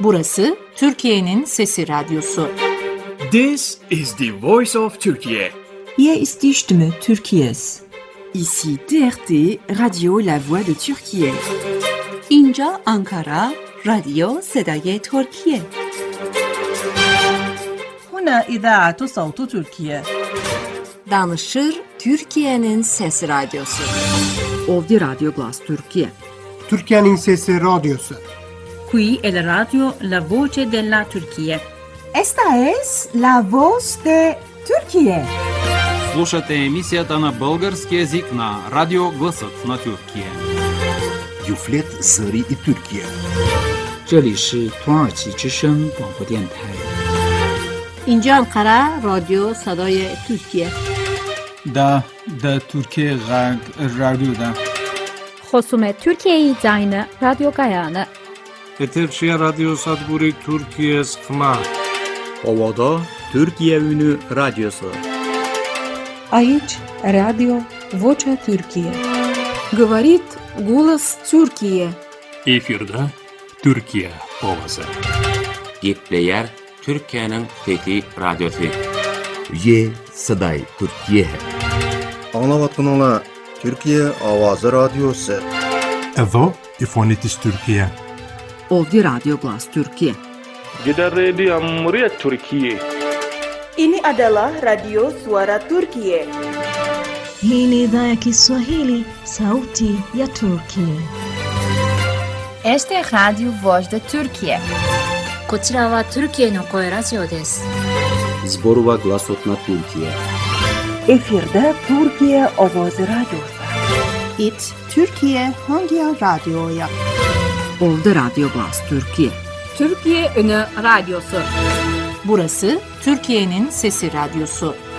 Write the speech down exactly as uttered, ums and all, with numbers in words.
Burası Türkiye'nin Sesi Radyosu. This is the voice of Turkey. Hier ist die Stimme Türkiye's. Ici T R T, Radio La Voix de Türkiye. اینجا آنکارا، رادیو صدای ترکیه. هنا إذاعة صوت تركيا. Danışır Türkiye'nin Sesi Radyosu. Ovdje Radio Glas Türkiye. Türkiye'nin Sesi Radyosu. Qui è la radio La Voce della Turquía. Esta es La Voz de Türkiye. Слушате емисията на български език на Радио Гласът на Türkiye. Юфлет Зări и Türkiye. 这里是土耳其之声广播电台。 اینجا انقره رادیو صدای ترکیه. دا دا Türkiye Radyo'da. خصوم Türkiye Zayını Radyo Gayane. Eterşehir Radyo Sadburi Türkiye Sıkma. Ovada Türkiye Ünü Radyosu. Aici Radio Vocea Türkiye. Говорит голос Türkiye. Efirde Türkiye Ovası. Gepleyer Türkiye'nin Fethi Radyosu. Ye Saday Türkiye. Anlavatkanlar Türkiye Avazı Radyosu. Evo İfonitis Türkiye. Ovdje Radio Glas Türkiye. Gider Radio Cumhuriyet Türkiye. Ini adalah Radio Suara Turkiye. Hii ni idhaa ya Kiswahili, Sauti ya Turkiye. Este es Radio Voz de Türkiye. こちらはトルキエの声ラジオです。 Zborova Glasot na Türkiye. Efirde Türkiye Ovoz Radyosu. It Türkiye Hangi Radyo'ya? Ovdje Radio Glas Türkiye. Türkiye Ünü Radyosu. Burası Türkiye'nin Sesi Radyosu.